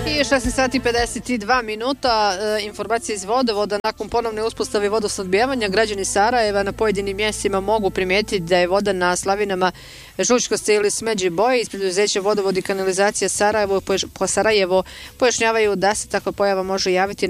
I 16 sati 52 minuta, informacije iz vodovoda. Nakon ponovne uspostave vodosnabdijevanja, građani Sarajeva na pojedinim mjestima mogu primijetiti da je voda na slavinama žučkosti ili smeđe boje. Iz preduzeća Vodovod i kanalizacija Sarajevo pojašnjavaju da se takva pojava može javiti